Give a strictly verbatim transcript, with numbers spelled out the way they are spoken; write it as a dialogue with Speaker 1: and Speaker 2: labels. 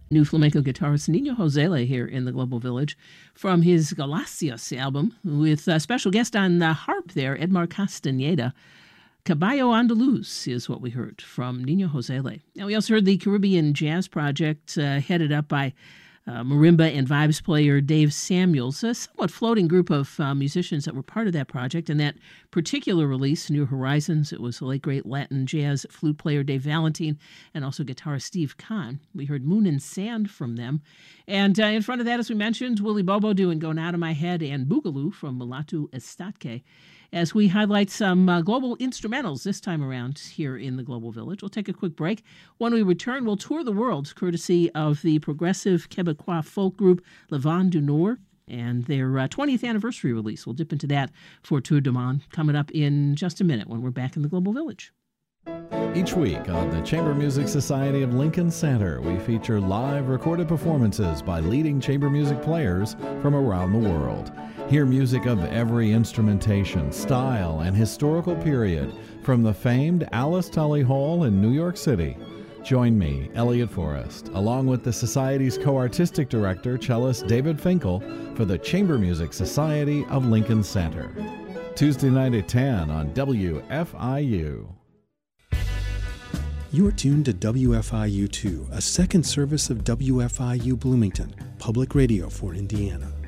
Speaker 1: New flamenco guitarist Nino Josele here in the Global Village from his Galacias album with a special guest on the harp there, Edmar Castaneda. Caballo Andaluz is what we heard from Nino Josele. Now, we also heard the Caribbean Jazz Project uh, headed up by uh, marimba and vibes player Dave Samuels, a somewhat floating group of uh, musicians that were part of that project. And that particular release, New Horizons, it was the late great Latin jazz flute player Dave Valentine and also guitarist Steve Kahn. We heard Moon and Sand from them. And uh, in front of that, as we mentioned, Willie Bobo doing Going Out of My Head and Boogaloo from Mulatu Estatke, as we highlight some uh, global instrumentals this time around here in the Global Village. We'll take a quick break. When we return, we'll tour the world, courtesy of the progressive Quebecois folk group Le Vent du Nord and their uh, twentieth anniversary release. We'll dip into that for Tour de Monde coming up in just a minute when we're back in the Global Village.
Speaker 2: Each week on the Chamber Music Society of Lincoln Center, we feature live recorded performances by leading chamber music players from around the world. Hear music of every instrumentation, style, and historical period from the famed Alice Tully Hall in New York City. Join me, Elliot Forrest, along with the Society's co-artistic director, cellist David Finkel, for the Chamber Music Society of Lincoln Center. Tuesday night at ten on W F I U.
Speaker 3: You're tuned to W F I U two, a second service of W F I U Bloomington, public radio for Indiana.